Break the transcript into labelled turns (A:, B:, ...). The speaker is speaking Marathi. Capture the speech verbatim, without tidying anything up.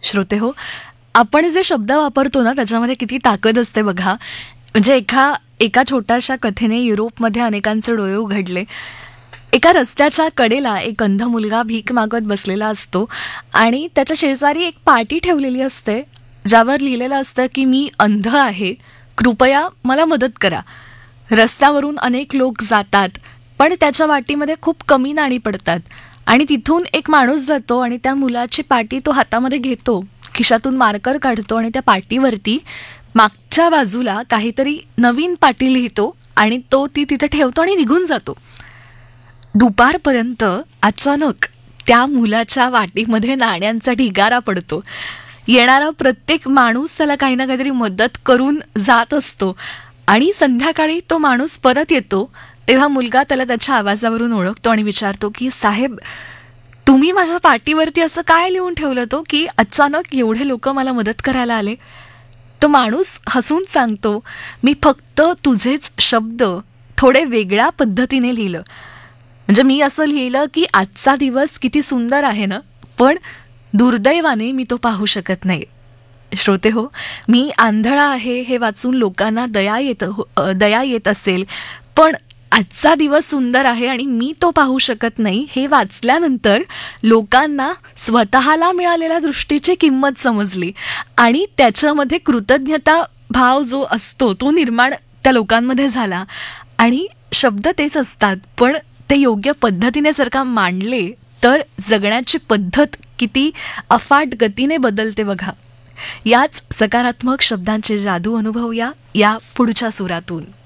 A: श्रोते हो, आपण जे शब्द वापरतो ना त्याच्यामध्ये किती ताकद असते बघा. म्हणजे एका एका छोट्याशा कथेने युरोपमध्ये अनेकांचे डोळे उघडले. एका रस्त्याच्या कडेला एक अंध मुलगा भीक मागत बसलेला असतो आणि त्याच्या शेजारी एक पाटी ठेवलेली असते ज्यावर लिहिलेलं असतं की मी अंध आहे, कृपया मला मदत करा. रस्त्यावरून अनेक लोक जातात पण त्याच्या वाटीमध्ये खूप कमी नाणी पडतात आणि तिथून एक माणूस जातो आणि त्या मुलाची पाटी तो हातामध्ये घेतो, खिशातून मार्कर काढतो आणि त्या पाटीवरती मागच्या बाजूला काहीतरी नवीन पाटी लिहितो आणि तो ती तिथे ठेवतो आणि निघून जातो. दुपारपर्यंत अचानक त्या मुलाच्या वाटीमध्ये नाण्यांचा ढिगारा पडतो. येणारा प्रत्येक माणूस त्याला काही ना काहीतरी मदत करून जात असतो आणि संध्याकाळी तो माणूस परत येतो तेव्हा मुलगा त्याला त्याच्या आवाजावरून ओळखतो आणि विचारतो की साहेब, तुम्ही माझ्या पाटीवरती असं काय लिहून ठेवलं तो की अचानक एवढे लोक मला मदत करायला आले. तो माणूस हसून सांगतो, मी फक्त तुझेच शब्द थोडे वेगळ्या पद्धतीने लिहिलं. म्हणजे मी असं लिहिलं की आजचा दिवस किती सुंदर आहे ना, पण दुर्दैवाने मी तो पाहू शकत नाही. श्रोते हो, मी आंधळा आहे हे वाचून लोकांना दया येत दया येत असेल, पण आजचा दिवस सुंदर आहे आणि मी तो पाहू शकत नाही हे वाचल्यानंतर लोकांना स्वतःला मिळालेल्या दृष्टीची किंमत समजली आणि त्याच्यामध्ये कृतज्ञता भाव जो असतो तो निर्माण त्या लोकांमध्ये झाला. आणि शब्द तेच असतात पण ते योग्य पद्धतीने जर का मांडले तर जगण्याची पद्धत किती अफाट गतीने बदलते बघा. याच सकारात्मक शब्दांचे जादू अनुभवूया या पुढच्या सुरातून.